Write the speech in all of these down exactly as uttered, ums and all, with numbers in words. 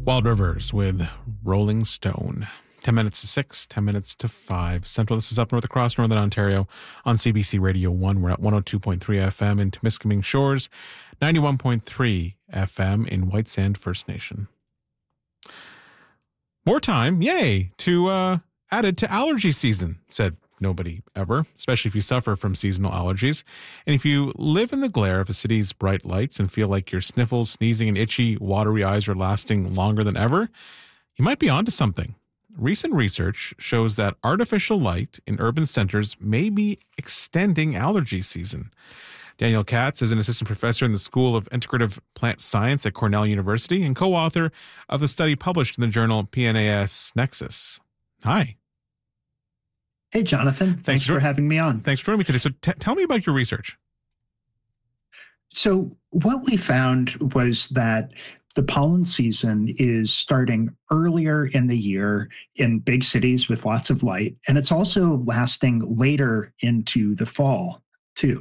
Wild Rivers with Rolling Stone. ten minutes to six, ten minutes to five Central. This is Up North across Northern Ontario on C B C Radio one. We're at one oh two point three F M in Temiskaming Shores, ninety-one point three F M in White Sand First Nation. More time, yay, to uh, added to allergy season, said nobody ever, especially if you suffer from seasonal allergies. And if you live in the glare of a city's bright lights and feel like your sniffles, sneezing, and itchy, watery eyes are lasting longer than ever, you might be onto something. Recent research shows that artificial light in urban centers may be extending allergy season. Daniel Katz is an assistant professor in the School of Integrative Plant Science at Cornell University and co-author of the study published in the journal P N A S Nexus. Hi. Hey, Jonathan. Thanks, Thanks for, for having me on. Thanks for joining me today. So t- tell me about your research. So what we found was that the pollen season is starting earlier in the year in big cities with lots of light, and it's also lasting later into the fall, too.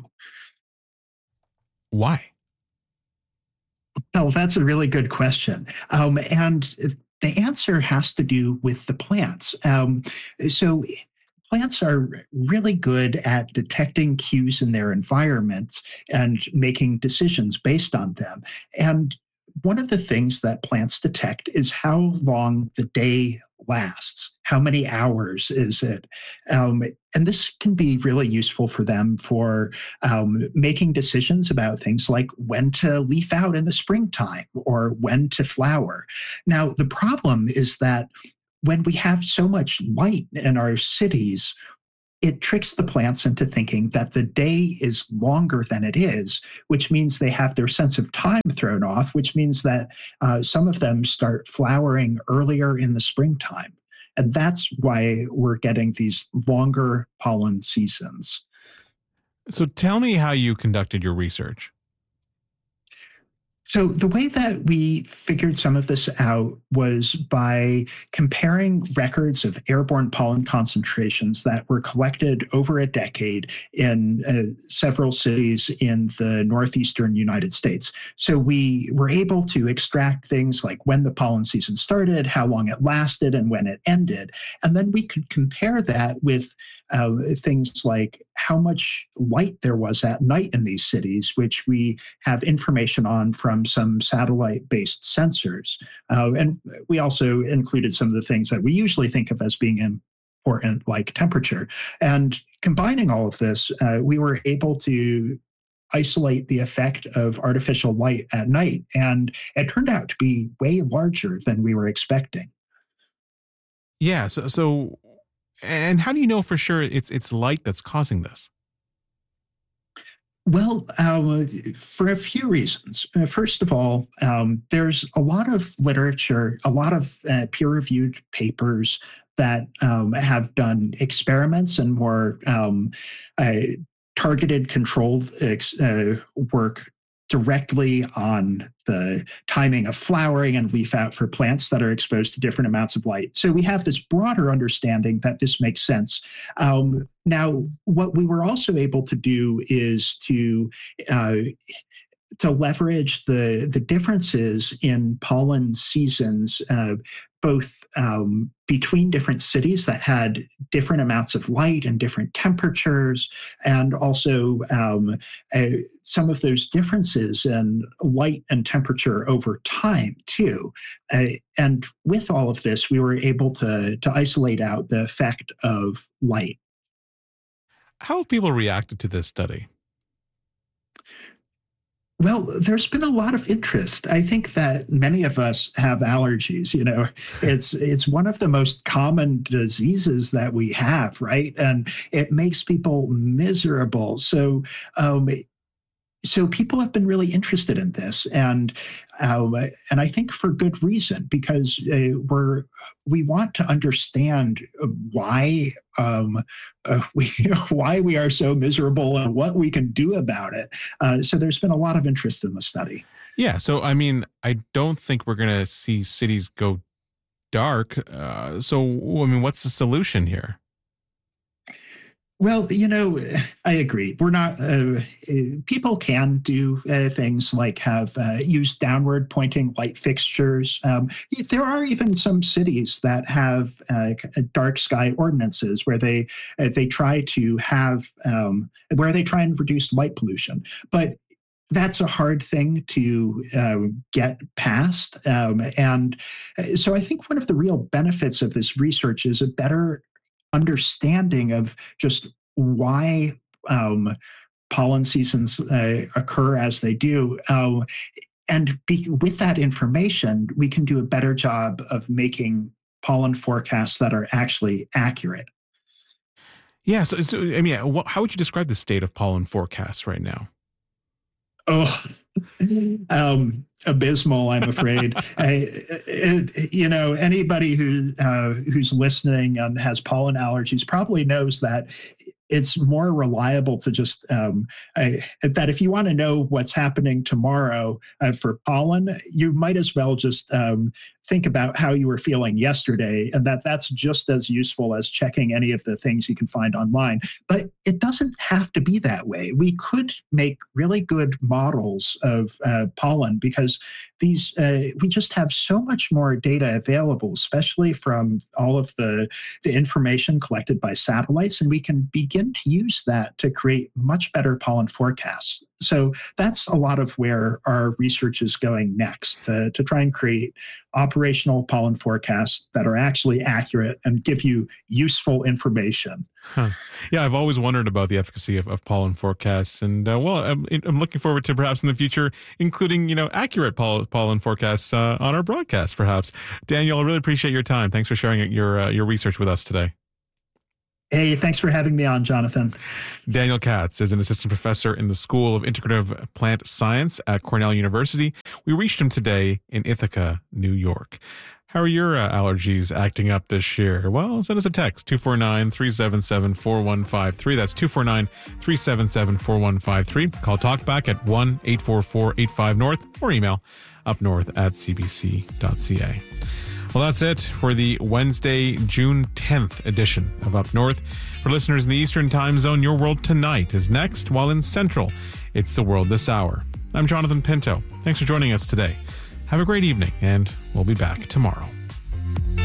Why? Oh, that's a really good question. Um, and the answer has to do with the plants. Um, so plants are really good at detecting cues in their environments and making decisions based on them. And one of the things that plants detect is how long the day lasts. How many hours is it? Um, and this can be really useful for them for um, making decisions about things like when to leaf out in the springtime or when to flower. Now, the problem is that when we have so much light in our cities, it tricks the plants into thinking that the day is longer than it is, which means they have their sense of time thrown off, which means that uh, some of them start flowering earlier in the springtime. And that's why we're getting these longer pollen seasons. So tell me how you conducted your research. So the way that we figured some of this out was by comparing records of airborne pollen concentrations that were collected over a decade in uh, several cities in the northeastern United States. So we were able to extract things like when the pollen season started, how long it lasted, and when it ended. And then we could compare that with uh, things like how much light there was at night in these cities, which we have information on from some satellite-based sensors. Uh, and we also included some of the things that we usually think of as being important, like temperature. And combining all of this, uh, we were able to isolate the effect of artificial light at night. And it turned out to be way larger than we were expecting. Yeah, so, so and how do you know for sure it's it's light that's causing this? Well, uh, for a few reasons. Uh, first of all, um, there's a lot of literature, a lot of uh, peer-reviewed papers that um, have done experiments and more um, uh, targeted controlled uh, work directly on the timing of flowering and leaf out for plants that are exposed to different amounts of light. So we have this broader understanding that this makes sense. Um, now, what we were also able to do is to uh, to leverage the, the differences in pollen seasons, uh, both um, between different cities that had different amounts of light and different temperatures, and also um, uh, some of those differences in light and temperature over time, too. Uh, and with all of this, we were able to, to isolate out the effect of light. How have people reacted to this study? Well, there's been a lot of interest. I think that many of us have allergies. You know, it's it's one of the most common diseases that we have, right? And it makes people miserable. So, um, so people have been really interested in this, and um, and I think for good reason, because uh, we're we want to understand why um, uh, we why we are so miserable and what we can do about it. Uh, so there's been a lot of interest in the study. Yeah. So I mean, I don't think we're going to see cities go dark. Uh, so I mean, what's the solution here? Well, you know, I agree. We're not, uh, people can do uh, things like have uh, use downward pointing light fixtures. Um, there are even some cities that have uh, dark sky ordinances where they uh, they try to have, um, where they try and reduce light pollution. But that's a hard thing to uh, get past. Um, and so I think one of the real benefits of this research is a better understanding of just why um, pollen seasons uh, occur as they do. Uh, and be, with that information, we can do a better job of making pollen forecasts that are actually accurate. Yeah. So, so I mean, how would you describe the state of pollen forecasts right now? Oh, um, abysmal, I'm afraid. I, it, you know, anybody who uh, who's listening and has pollen allergies probably knows that it's more reliable to just um, I, that if you want to know what's happening tomorrow uh, for pollen, you might as well just um, think about how you were feeling yesterday, and that that's just as useful as checking any of the things you can find online. But it doesn't have to be that way. We could make really good models of uh, pollen because these uh, we just have so much more data available, especially from all of the the information collected by satellites, and we can begin to use that to create much better pollen forecasts. So that's a lot of where our research is going next, to, to try and create operational pollen forecasts that are actually accurate and give you useful information. Huh. Yeah, I've always wondered about the efficacy of, of pollen forecasts. And uh, well, I'm, I'm looking forward to perhaps in the future, including, you know, accurate poll, pollen forecasts uh, on our broadcast, perhaps. Daniel, I really appreciate your time. Thanks for sharing your, uh, your research with us today. Hey, thanks for having me on, Jonathan. Daniel Katz is an assistant professor in the School of Integrative Plant Science at Cornell University. We reached him today in Ithaca, New York. How are your uh, allergies acting up this year? Well, send us a text, two four nine, three seven seven, four one five three. That's two four nine, three seven seven, four one five three. Call TalkBack at one eight four four eight five North or email upnorth at c b c dot c a. Well, that's it for the Wednesday, June tenth edition of Up North. For listeners in the Eastern Time Zone, Your World Tonight is next, while in Central, it's The World This Hour. I'm Jonathan Pinto. Thanks for joining us today. Have a great evening, and we'll be back tomorrow.